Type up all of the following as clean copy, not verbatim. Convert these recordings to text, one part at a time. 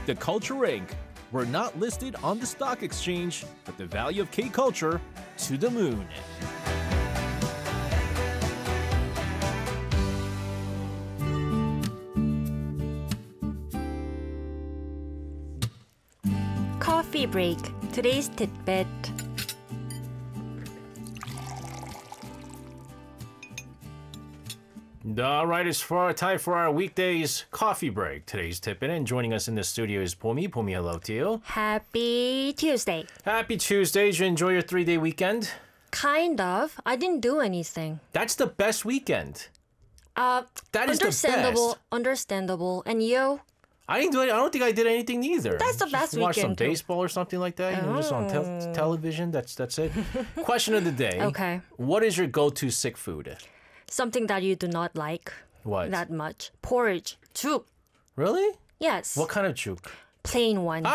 The Culture Inc. We're not listed on the stock exchange, but the value of K-culture to the moon. Coffee break. Today's tidbit. All right, it's time for our weekdays coffee break. Today's tidbit, and joining us in the studio is Pomi. Pomi, hello to you. Happy Tuesday. Happy Tuesday. Did you enjoy your 3-day weekend? Kind of. I didn't do anything. That's the best weekend. That is the best. Understandable. And you? I didn't do it. I don't think I did anything either. That's the best Just watch some weekend, too. baseball or something like that. You know, just on television. That's it. Question of the day. Okay. What is your go-to sick food? Something that you do not like What? that much. Porridge. Juk. Really? Yes. What kind of juk? Plain one.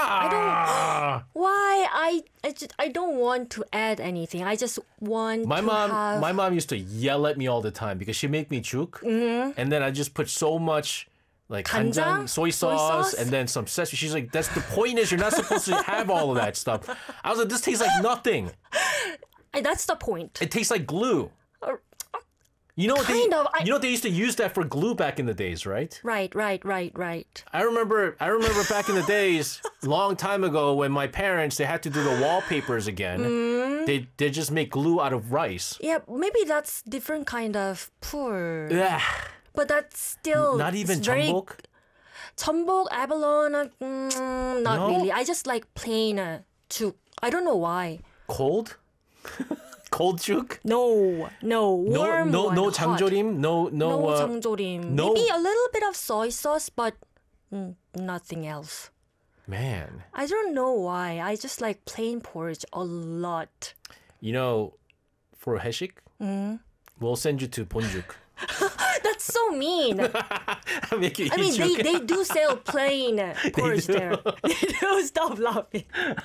Why? I don't want to add anything. I just want My to mom, have... my mom used to yell at me all the time because she make me juk, and then I just put so much like 간장? soy sauce, and then some sesame. She's like, "That's the point. Is you're not supposed to have all of that stuff." I was like, "This tastes like nothing. That's the point. It tastes like glue." You know what Kind of, You know they used to use that for glue back in the days, right? Right. I remember back in the days, long time ago, when my parents they had to do the wallpapers again. They just make glue out of rice. Yeah, maybe that's different kind of poor. Yeah. But that's still... Not even it's very- 전복? 전복, abalone, not No? really. I just like plain juk. I don't know why. Cold? Cold juk? No, warm no one, hot. 장조림? No 장조림. no- Maybe a little bit of soy sauce, but nothing else. Man. I don't know why. I just like plain porridge a lot. You know, for 회식, we'll send you to 본죽. That's so mean. Make you I mean, eat juk. they do sell plain porridge do. there. They do. Stop laughing.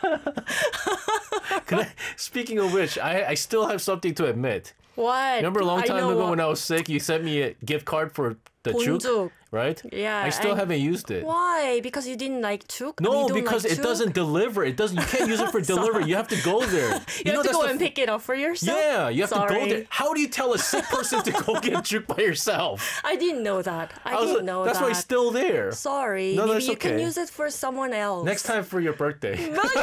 Speaking of which, I still have something to admit. What? Remember a long I time know ago what- when I was sick, you sent me a gift card for the juk, 본죽. right? Yeah, I still and- haven't used it. Why? Because you didn't like juk? No, You don't because like it juk? doesn't deliver. It doesn't. You can't use it for delivery. You have to go there. You have to that's go the and pick it up for yourself? Yeah, you have to go Sorry. there. How do you tell a sick person to go get juk by yourself? I didn't know that. I I was didn't like, know that's that. why it's still there. Sorry. No, Maybe that's you can okay. use it for someone else. Next time for your birthday.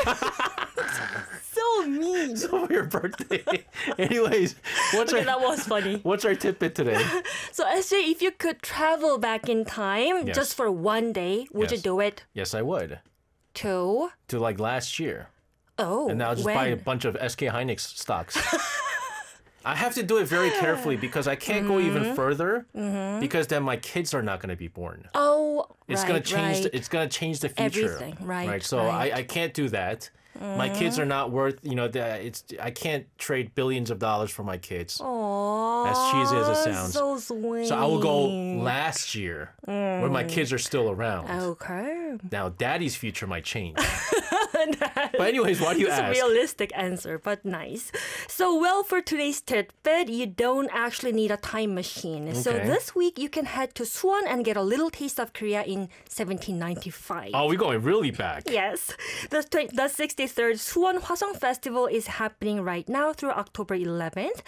So mean. For your birthday. Anyways, Okay, that was funny. what's our tidbit today? So, SJ, if you could travel back in time Yes. just for one day, would you Yes. do it? Yes, I would. To? To like last year. Oh, And now I'll just when? buy a bunch of SK Hynix stocks. I have to do it very carefully because I can't go even further because then my kids are not going to be born. Oh, It's right, gonna change. right. It's gonna change the future. Everything, right, So right. I can't do that. My kids are not worth. I can't trade billions of dollars for my kids. Aww, As cheesy as it sounds. So sweet. So I will go last year where my kids are still around. Okay. Now, Daddy's future might change. But anyways, why do you It's a ask? realistic answer, but nice. So, well, for today's tidbit, you don't actually need a time machine. So Okay. this week, you can head to Suwon and get a little taste of Korea in 1795. Oh, we're going really back. Yes, the 63rd Suwon Hwasong Festival is happening right now through October 11th.